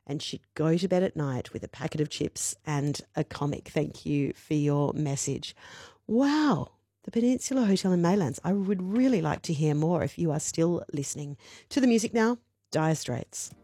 and she'd go to bed at night with a packet of chips and a comic. Thank you for your message. Wow. The Peninsula Hotel in Maylands. I would really like to hear more if you are still listening. To the music now, Dire Straits.